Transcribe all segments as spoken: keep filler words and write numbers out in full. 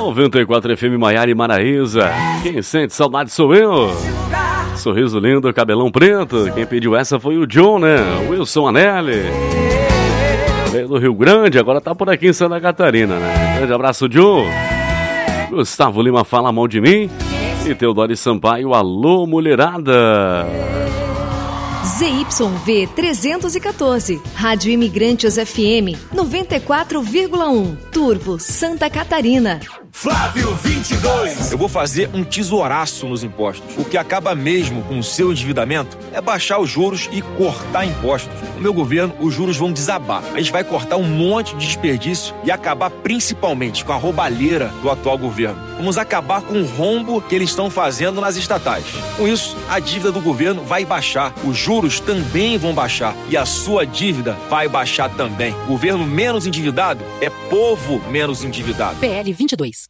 noventa e quatro F M Maiara e Maraíza. Quem sente saudade sou eu. Sorriso lindo, cabelão preto. Quem pediu essa foi o John, né? Wilson Anelli. Veio do Rio Grande, agora tá por aqui em Santa Catarina, né? Grande abraço, John. Gustavo Lima fala mal de mim. E Teodoro Sampaio, alô, mulherada. Z Y V trezentos e quatorze, Rádio Imigrantes F M noventa e quatro vírgula um, Turvo, Santa Catarina. Flávio vinte e dois. Eu vou fazer um tesouraço nos impostos. O que acaba mesmo com o seu endividamento é baixar os juros e cortar impostos. No meu governo, os juros vão desabar. A gente vai cortar um monte de desperdício e acabar principalmente com a roubalheira do atual governo. Vamos acabar com o rombo que eles estão fazendo nas estatais. Com isso, a dívida do governo vai baixar, os juros também vão baixar e a sua dívida vai baixar também. Governo menos endividado é povo menos endividado. P L vinte e dois.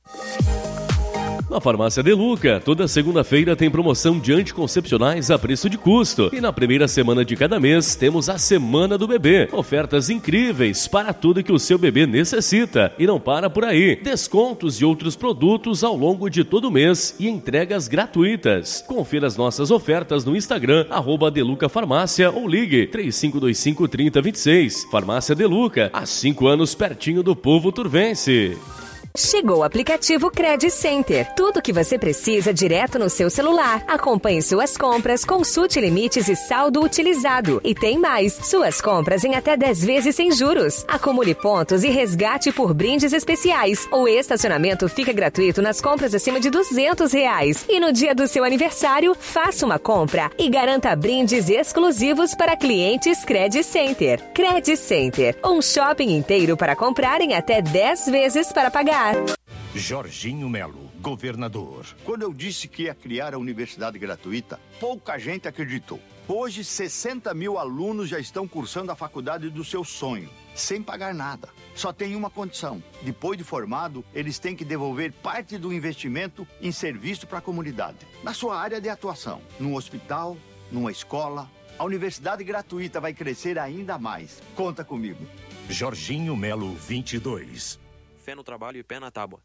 Na Farmácia Deluca, toda segunda-feira tem promoção de anticoncepcionais a preço de custo. E na primeira semana de cada mês temos a Semana do Bebê. Ofertas incríveis para tudo que o seu bebê necessita. E não para por aí. Descontos e outros produtos ao longo de todo o mês e entregas gratuitas. Confira as nossas ofertas no Instagram, arroba Deluca Farmácia ou ligue três cinco dois cinco, três zero dois seis. Farmácia Deluca, há cinco anos pertinho do povo turvense. Chegou o aplicativo Credit Center. Tudo o que você precisa direto no seu celular. Acompanhe suas compras, consulte limites e saldo utilizado. E tem mais, suas compras em até dez vezes sem juros. Acumule pontos e resgate por brindes especiais. O estacionamento fica gratuito nas compras acima de duzentos reais. E no dia do seu aniversário, faça uma compra e garanta brindes exclusivos para clientes Credit Center. Credit Center, um shopping inteiro para comprar em até dez vezes para pagar. Jorginho Melo, governador. Quando eu disse que ia criar a universidade gratuita, pouca gente acreditou. Hoje, sessenta mil alunos já estão cursando a faculdade do seu sonho, sem pagar nada. Só tem uma condição. Depois de formado, eles têm que devolver parte do investimento em serviço para a comunidade. Na sua área de atuação, num hospital, numa escola, a universidade gratuita vai crescer ainda mais. Conta comigo. Jorginho Melo, vinte e dois. Fé no trabalho e pé na tábua.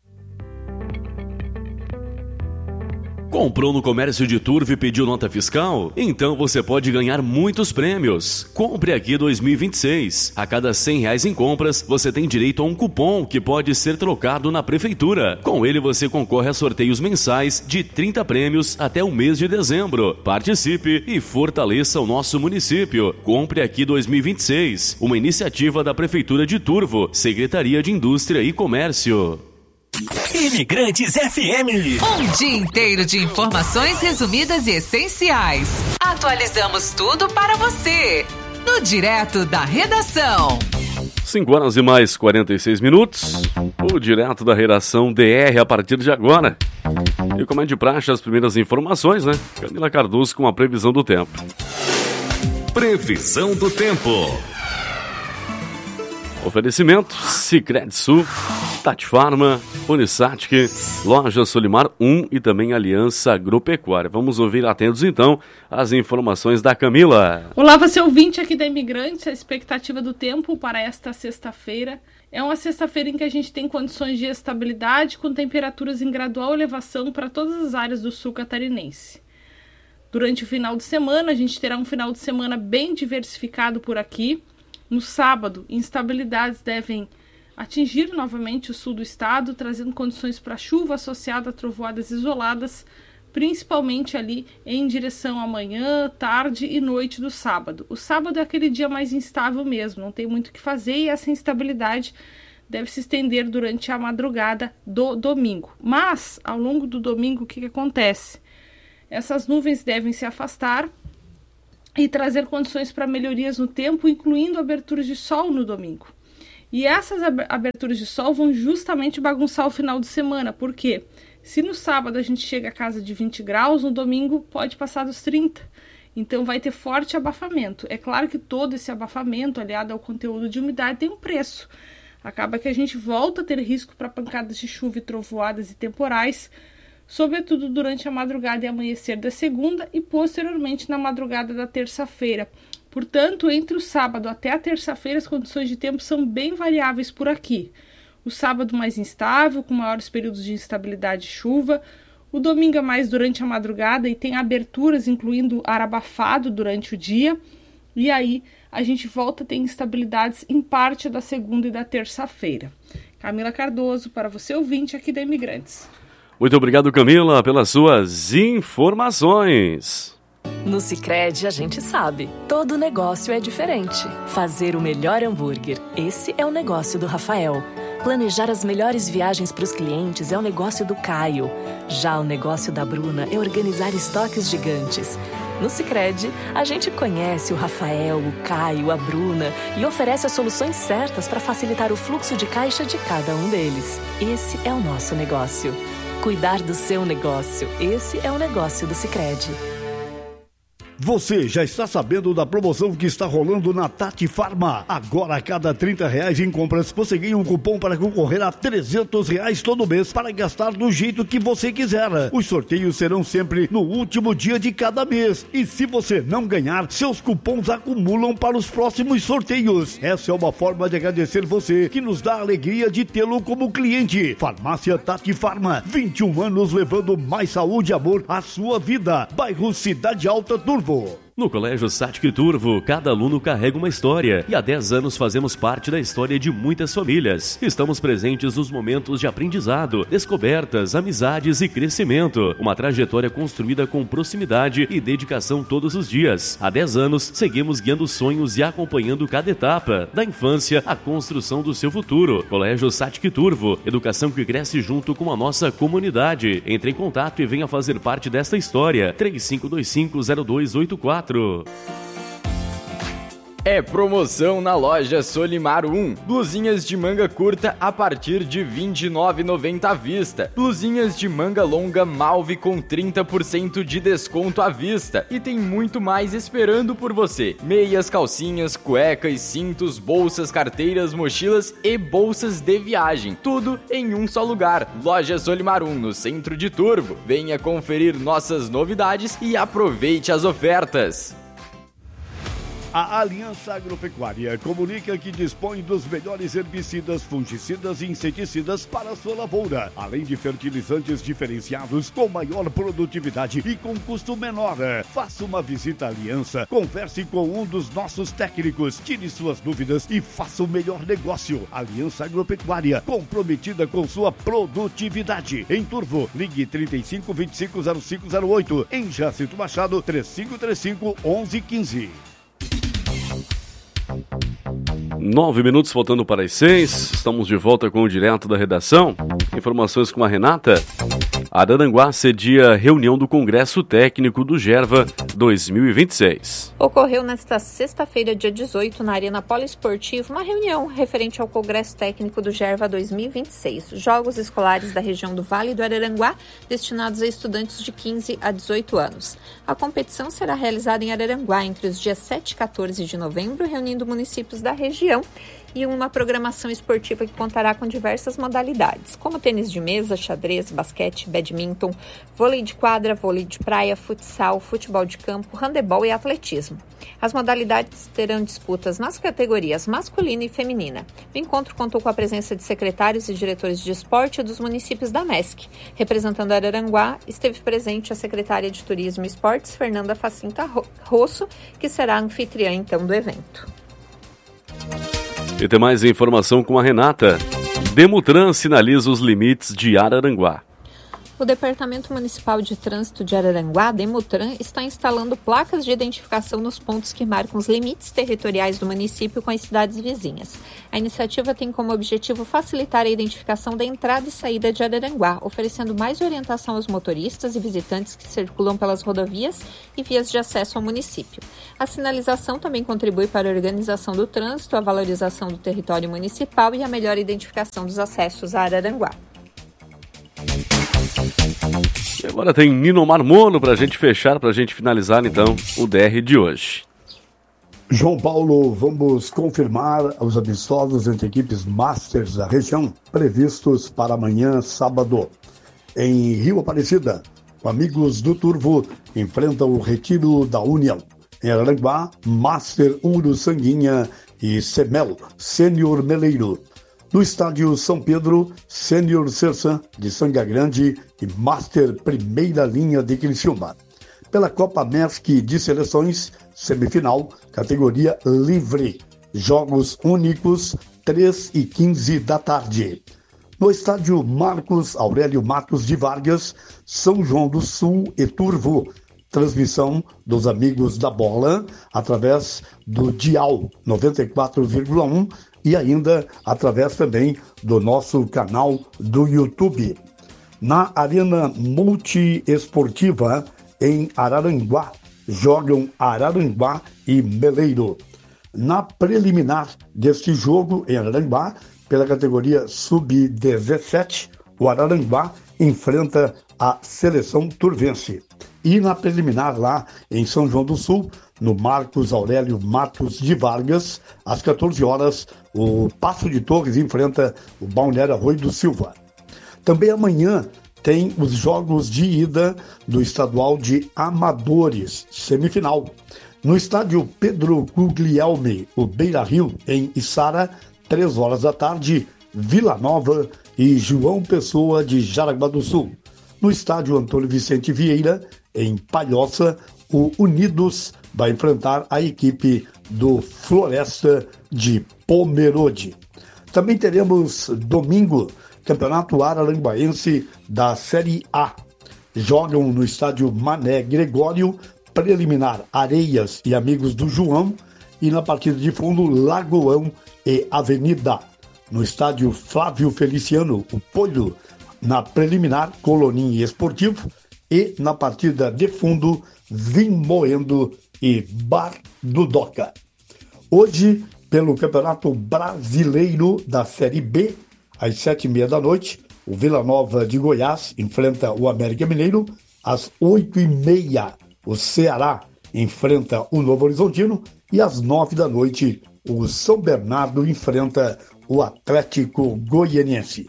Comprou no comércio de Turvo e pediu nota fiscal? Então você pode ganhar muitos prêmios. Compre aqui dois mil e vinte e seis. A cada cem reais em compras, você tem direito a um cupom que pode ser trocado na prefeitura. Com ele você concorre a sorteios mensais de trinta prêmios até o mês de dezembro. Participe e fortaleça o nosso município. Compre aqui dois mil e vinte e seis. Uma iniciativa da Prefeitura de Turvo, Secretaria de Indústria e Comércio. Imigrantes F M. Um dia inteiro de informações resumidas e essenciais. Atualizamos tudo para você. No Direto da Redação. cinco horas e mais quarenta e seis minutos. O Direto da Redação D R a partir de agora. E como é de praxe, as primeiras informações, né? Camila Cardoso com a previsão do tempo. Previsão do tempo. Oferecimento Sicredi Sul, Tati Farma, Unisatic, Loja Solimar um e também Aliança Agropecuária. Vamos ouvir atentos então as informações da Camila. Olá, você ouvinte aqui da Imigrantes. A expectativa do tempo para esta sexta-feira é uma sexta-feira em que a gente tem condições de estabilidade com temperaturas em gradual elevação para todas as áreas do sul catarinense. Durante o final de semana, a gente terá um final de semana bem diversificado por aqui. No sábado, instabilidades devem atingir novamente o sul do estado, trazendo condições para chuva associada a trovoadas isoladas, principalmente ali em direção à manhã, tarde e noite do sábado. O sábado é aquele dia mais instável mesmo, não tem muito o que fazer e essa instabilidade deve se estender durante a madrugada do domingo. Mas, ao longo do domingo, o que, que acontece? Essas nuvens devem se afastar e trazer condições para melhorias no tempo, incluindo aberturas de sol no domingo. E essas aberturas de sol vão justamente bagunçar o final de semana, porque se no sábado a gente chega a casa de vinte graus, no domingo pode passar dos trinta. Então vai ter forte abafamento. É claro que todo esse abafamento, aliado ao conteúdo de umidade, tem um preço. Acaba que a gente volta a ter risco para pancadas de chuva e trovoadas e temporais, sobretudo durante a madrugada e amanhecer da segunda e posteriormente na madrugada da terça-feira. Portanto, entre o sábado até a terça-feira, as condições de tempo são bem variáveis por aqui. O sábado mais instável, com maiores períodos de instabilidade e chuva. O domingo é mais durante a madrugada e tem aberturas, incluindo ar abafado durante o dia. E aí a gente volta a ter instabilidades em parte da segunda e da terça-feira. Camila Cardoso, para você ouvinte aqui da Imigrantes. Muito obrigado, Camila, pelas suas informações. No Sicredi a gente sabe, todo negócio é diferente. Fazer o melhor hambúrguer, esse é o negócio do Rafael. Planejar as melhores viagens para os clientes é o negócio do Caio. Já o negócio da Bruna é organizar estoques gigantes. No Sicredi, a gente conhece o Rafael, o Caio, a Bruna e oferece as soluções certas para facilitar o fluxo de caixa de cada um deles. Esse é o nosso negócio. Cuidar do seu negócio, esse é o negócio do Sicredi. Você já está sabendo da promoção que está rolando na Tati Farma? Agora, a cada trinta reais em compras, você ganha um cupom para concorrer a trezentos reais todo mês para gastar do jeito que você quiser. Os sorteios serão sempre no último dia de cada mês. E se você não ganhar, seus cupons acumulam para os próximos sorteios. Essa é uma forma de agradecer você, que nos dá a alegria de tê-lo como cliente. Farmácia Tati Farma, vinte e um anos levando mais saúde e amor à sua vida. Bairro Cidade Alta, Turvo. No Colégio Satic Turvo, cada aluno carrega uma história e há dez anos fazemos parte da história de muitas famílias. Estamos presentes nos momentos de aprendizado, descobertas, amizades e crescimento. Uma trajetória construída com proximidade e dedicação todos os dias. Há dez anos, seguimos guiando sonhos e acompanhando cada etapa, da infância à construção do seu futuro. Colégio Satic Turvo, educação que cresce junto com a nossa comunidade. Entre em contato e venha fazer parte desta história. três cinco dois cinco zero dois oito quatro. É promoção na loja Solimar um. Blusinhas de manga curta a partir de vinte e nove reais e noventa centavos à vista. Blusinhas de manga longa Malve com trinta por cento de desconto à vista. E tem muito mais esperando por você. Meias, calcinhas, cuecas, cintos, bolsas, carteiras, mochilas e bolsas de viagem. Tudo em um só lugar. Loja Solimar um, no centro de Turvo. Venha conferir nossas novidades e aproveite as ofertas. A Aliança Agropecuária comunica que dispõe dos melhores herbicidas, fungicidas e inseticidas para a sua lavoura, além de fertilizantes diferenciados com maior produtividade e com custo menor. Faça uma visita à Aliança, converse com um dos nossos técnicos, tire suas dúvidas e faça o melhor negócio. Aliança Agropecuária, comprometida com sua produtividade. Em Turvo, ligue trinta e cinco, vinte e cinco, zero cinco zero oito. Em Jacinto Machado, trinta e cinco, trinta e cinco, onze quinze. Nove minutos faltando para as seis. Estamos de volta com o Direto da Redação. Informações com a Renata. Araranguá cedia reunião do Congresso Técnico do Gerva dois mil e vinte e seis. Ocorreu nesta sexta-feira, dia dezoito, na Arena Poliesportiva, uma reunião referente ao Congresso Técnico do Gerva dois mil e vinte e seis. Jogos escolares da região do Vale do Araranguá, destinados a estudantes de quinze a dezoito anos. A competição será realizada em Araranguá entre os dias sete e quatorze de novembro, reunindo municípios da região, e uma programação esportiva que contará com diversas modalidades, como tênis de mesa, xadrez, basquete, badminton, vôlei de quadra, vôlei de praia, futsal, futebol de campo, handebol e atletismo. As modalidades terão disputas nas categorias masculina e feminina. O encontro contou com a presença de secretários e diretores de esporte dos municípios da M E S C. Representando Araranguá, esteve presente a secretária de Turismo e Esportes, Fernanda Facinta Rosso, que será a anfitriã então do evento. E tem mais informação com a Renata. Demutran sinaliza os limites de Araranguá. O Departamento Municipal de Trânsito de Araranguá, Demutran, está instalando placas de identificação nos pontos que marcam os limites territoriais do município com as cidades vizinhas. A iniciativa tem como objetivo facilitar a identificação da entrada e saída de Araranguá, oferecendo mais orientação aos motoristas e visitantes que circulam pelas rodovias e vias de acesso ao município. A sinalização também contribui para a organização do trânsito, a valorização do território municipal e a melhor identificação dos acessos a Araranguá. E agora tem Ninomar Mono pra gente fechar, pra gente finalizar então o D R de hoje. João Paulo, vamos confirmar os amistosos entre equipes Masters da região previstos para amanhã, sábado. Em Rio Aparecida, o Amigos do Turvo enfrentam o Retiro da União. Em Araranguá, Master Uruçanguinha e Semel Sênior Meleiro. No estádio São Pedro, Sênior Sersan de Sanga Grande e Master Primeira Linha de Criciúma. Pela Copa Mesc de Seleções, semifinal, categoria livre. Jogos únicos, três e quinze da tarde. No estádio Marcos Aurélio Matos de Vargas, São João do Sul e Turvo. Transmissão dos Amigos da Bola através do Dial noventa e quatro vírgula um e ainda através também do nosso canal do YouTube. Na Arena Multiesportiva, em Araranguá, jogam Araranguá e Meleiro. Na preliminar deste jogo em Araranguá, pela categoria sub dezessete, o Araranguá enfrenta a seleção turvense. E na preliminar lá em São João do Sul, no Marcos Aurélio Matos de Vargas, às quatorze horas, o Passo de Torres enfrenta o Balneário Arroio do Silva. Também amanhã tem os jogos de ida do estadual de Amadores, semifinal. No estádio Pedro Guglielmi, o Beira Rio, em Içara, três horas da tarde, Vila Nova e João Pessoa de Jaraguá do Sul. No estádio Antônio Vicente Vieira, em Palhoça, o Unidos vai enfrentar a equipe do Floresta de Pomerode. Também teremos domingo, Campeonato Araranguaense da Série A. Jogam no estádio Mané Gregório, preliminar Areias e Amigos do João, e na partida de fundo Lagoão e Avenida. No estádio Flávio Feliciano, o Polho, na preliminar Colonim Esportivo, e na partida de fundo Vimoendo e Bar do Doca. Hoje, pelo Campeonato Brasileiro da Série B, às sete e meia da noite, o Vila Nova de Goiás enfrenta o América Mineiro. Às oito e meia, o Ceará enfrenta o Novo Horizontino. E às nove da noite, o São Bernardo enfrenta o Atlético Goianiense.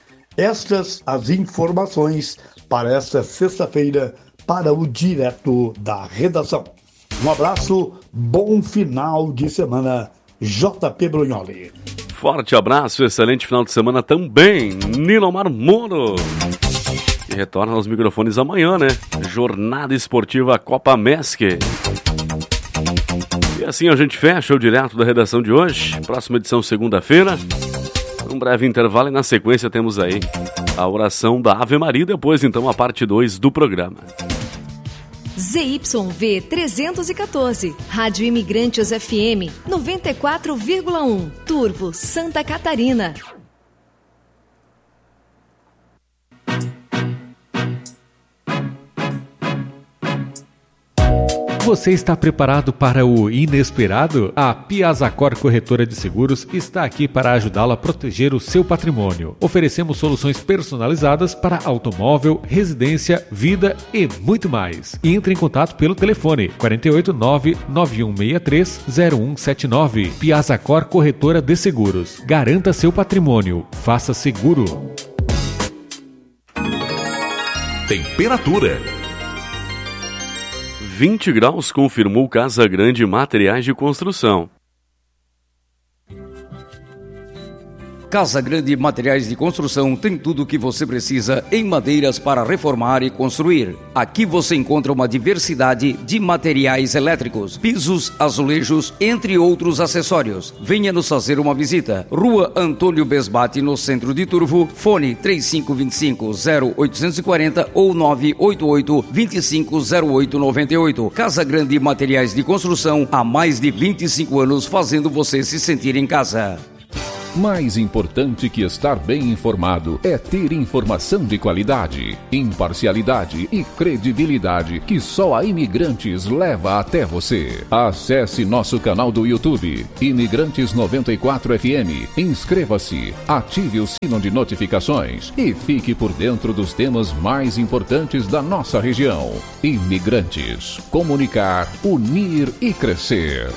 Estas as informações para esta sexta-feira para o Direto da Redação. Um abraço, bom final de semana, J P Brugnoli. Forte abraço, excelente final de semana também, Nilomar Moro. E retorna aos microfones amanhã, né? Jornada Esportiva Copa Mesc. E assim a gente fecha o Direto da Redação de hoje. Próxima edição segunda-feira. Um breve intervalo e na sequência temos aí a oração da Ave Maria, depois então a parte dois do programa. Z Y V trezentos e quatorze, Rádio Imigrantes F M noventa e quatro vírgula um, Turvo, Santa Catarina. Você está preparado para o inesperado? A Piazacor Corretora de Seguros está aqui para ajudá-lo a proteger o seu patrimônio. Oferecemos soluções personalizadas para automóvel, residência, vida e muito mais. Entre em contato pelo telefone quatro oito nove, nove um seis três, zero um sete nove. Piazacor Corretora de Seguros. Garanta seu patrimônio. Faça seguro. Temperatura. vinte graus, confirmou Casa Grande Materiais de Construção. Casa Grande Materiais de Construção tem tudo o que você precisa em madeiras para reformar e construir. Aqui você encontra uma diversidade de materiais elétricos, pisos, azulejos, entre outros acessórios. Venha nos fazer uma visita. Rua Antônio Besbate, no centro de Turvo. Fone três cinco dois cinco, zero oito quatro zero ou nove oito oito, dois cinco zero oito nove oito. Casa Grande Materiais de Construção, há mais de vinte e cinco anos fazendo você se sentir em casa. Mais importante que estar bem informado é ter informação de qualidade, imparcialidade e credibilidade que só a Imigrantes leva até você. Acesse nosso canal do YouTube, Imigrantes noventa e quatro F M. Inscreva-se, ative o sino de notificações e fique por dentro dos temas mais importantes da nossa região. Imigrantes. Comunicar, unir e crescer.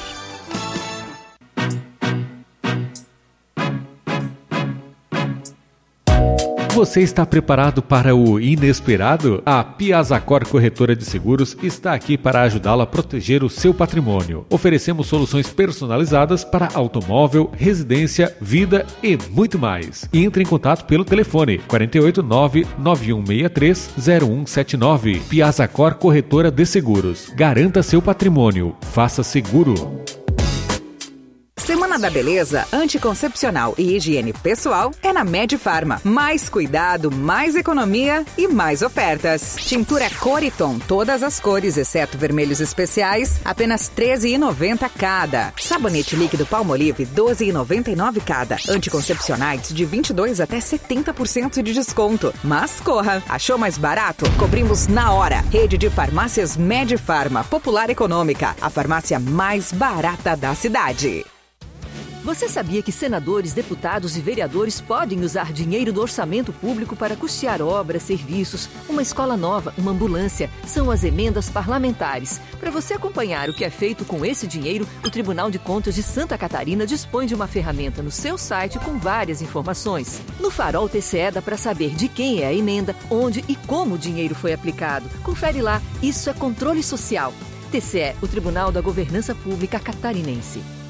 Você está preparado para o inesperado? A Piazacor Corretora de Seguros está aqui para ajudá-la a proteger o seu patrimônio. Oferecemos soluções personalizadas para automóvel, residência, vida e muito mais. Entre em contato pelo telefone quatro oito nove, nove um seis três, zero um sete nove. Piazacor Corretora de Seguros. Garanta seu patrimônio. Faça seguro. Semana da Beleza, anticoncepcional e higiene pessoal é na Medifarma. Mais cuidado, mais economia e mais ofertas. Tintura Coriton, todas as cores, exceto vermelhos especiais, apenas treze reais e noventa centavos cada. Sabonete líquido Palmolive, doze reais e noventa e nove centavos cada. Anticoncepcionais de vinte e dois por cento até setenta por cento de desconto. Mas corra, achou mais barato? Cobrimos na hora. Rede de farmácias Medifarma, popular econômica, a farmácia mais barata da cidade. Você sabia que senadores, deputados e vereadores podem usar dinheiro do orçamento público para custear obras, serviços, uma escola nova, uma ambulância? São as emendas parlamentares. Para você acompanhar o que é feito com esse dinheiro, o Tribunal de Contas de Santa Catarina dispõe de uma ferramenta no seu site com várias informações. No Farol T C E dá para saber de quem é a emenda, onde e como o dinheiro foi aplicado. Confere lá, isso é controle social. T C E, o Tribunal da Governança Pública Catarinense.